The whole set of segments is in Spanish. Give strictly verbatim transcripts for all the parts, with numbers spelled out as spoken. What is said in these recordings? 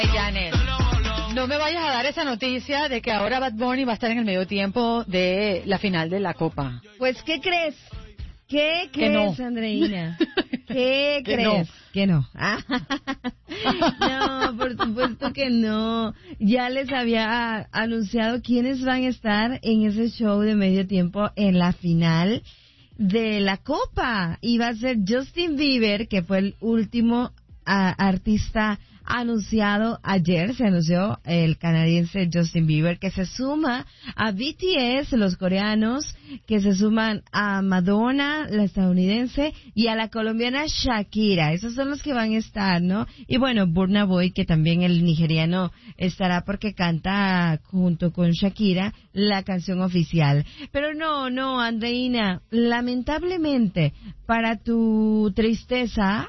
Janet, no me vayas a dar esa noticia de que ahora Bad Bunny va a estar en el medio tiempo de la final de la Copa. Pues, ¿qué crees? ¿Qué crees, no. Andreina? ¿Qué Que crees? no. Que no. No, por supuesto que no. Ya les había anunciado quiénes van a estar en ese show de medio tiempo en la final de la Copa. Y va a ser Justin Bieber, que fue el último a, artista anunciado ayer. Se anunció el canadiense Justin Bieber, que se suma a B T S, los coreanos, que se suman a Madonna, la estadounidense, y a la colombiana Shakira. Esos son los que van a estar, ¿no? Y bueno, Burna Boy, que también el nigeriano estará porque canta junto con Shakira la canción oficial. Pero no, no, Andreina, lamentablemente, para tu tristeza,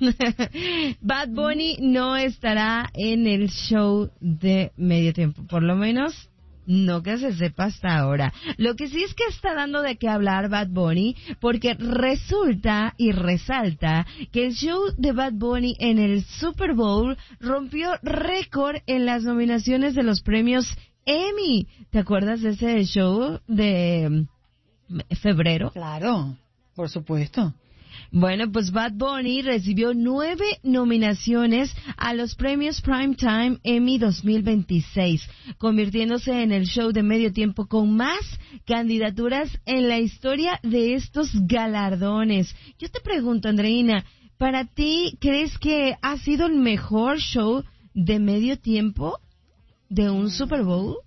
Bad Bunny no estará en el show de medio tiempo, por lo menos no que se sepa hasta ahora. Lo que sí es que está dando de qué hablar Bad Bunny, porque resulta y resalta que el show de Bad Bunny en el Super Bowl rompió récord en las nominaciones de los premios Emmy. ¿Te acuerdas de ese show de febrero? Claro, por supuesto. Bueno, pues Bad Bunny recibió nueve nominaciones a los premios Primetime Emmy dos mil veintiséis, convirtiéndose en el show de medio tiempo con más candidaturas en la historia de estos galardones. Yo te pregunto, Andreina, ¿para ti crees que ha sido el mejor show de medio tiempo de un Super Bowl?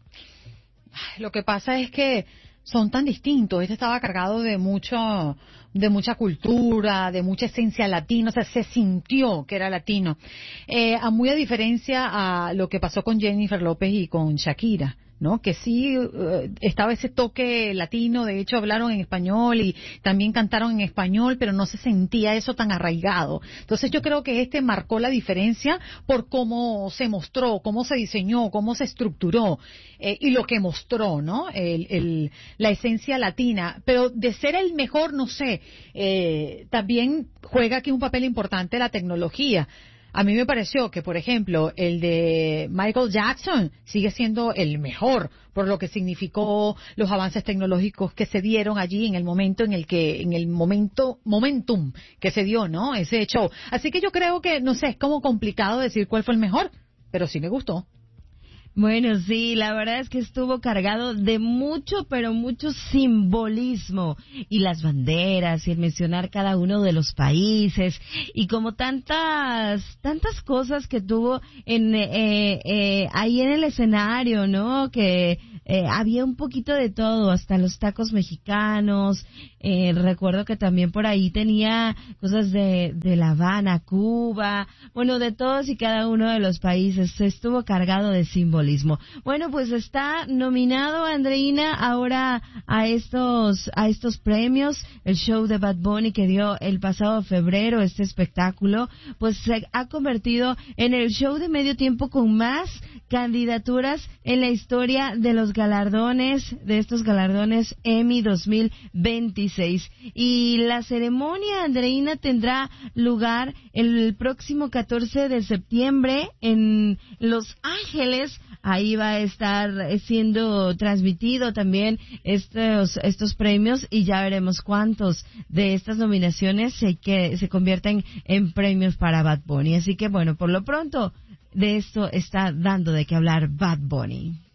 Lo que pasa es que son tan distintos. Este estaba cargado de mucho, de mucha cultura, de mucha esencia latina, o sea, se sintió que era latino. Eh, a muy a diferencia a lo que pasó con Jennifer López y con Shakira, ¿no? Que sí uh, estaba ese toque latino, de hecho hablaron en español y también cantaron en español, pero no se sentía eso tan arraigado. Entonces yo creo que este marcó la diferencia por cómo se mostró, cómo se diseñó, cómo se estructuró eh, y lo que mostró, ¿no? El, el, la esencia latina. Pero de ser el mejor, no sé, eh, también juega aquí un papel importante la tecnología. A mí me pareció que, por ejemplo, el de Michael Jackson sigue siendo el mejor por lo que significó los avances tecnológicos que se dieron allí en el momento en el que, en el momento, momentum que se dio, ¿no? Ese show. Así que yo creo que, no sé, es como complicado decir cuál fue el mejor, pero sí me gustó. Bueno, sí, la verdad es que estuvo cargado de mucho, pero mucho simbolismo. Y las banderas, y el mencionar cada uno de los países, y como tantas, tantas cosas que tuvo en, eh, eh, ahí en el escenario, ¿no? Que eh, había un poquito de todo, hasta los tacos mexicanos. Eh, recuerdo que también por ahí tenía cosas de, de La Habana, Cuba, bueno, de todos y cada uno de los países. Estuvo cargado de simbolismo. Bueno, pues está nominado Andreina ahora a estos a estos premios, el show de Bad Bunny que dio el pasado febrero, este espectáculo, pues se ha convertido en el show de medio tiempo con más candidaturas en la historia de los galardones, de estos galardones Emmy dos mil veintiséis. Y la ceremonia, Andreina, tendrá lugar el próximo catorce de septiembre en Los Ángeles. Ahí va a estar siendo transmitido también estos estos premios y ya veremos cuántos de estas nominaciones se, que, se convierten en premios para Bad Bunny. Así que bueno, por lo pronto de esto está dando de qué hablar Bad Bunny.